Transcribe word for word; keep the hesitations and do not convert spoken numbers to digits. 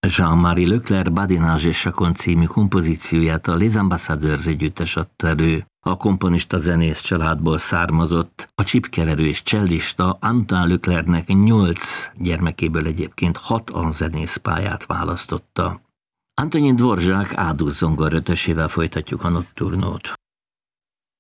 Jean-Marie Leclerc Badinage és Chacon című kompozícióját a Les Ambassadeurs együttes adta elő. A komponista zenész családból származott, a csipkeverő és csellista Antoine Leclercnek nyolc gyermekéből egyébként hat a zenész pályát választotta. Antonin Dvorak A-dur zongorötösével folytatjuk a notturnót.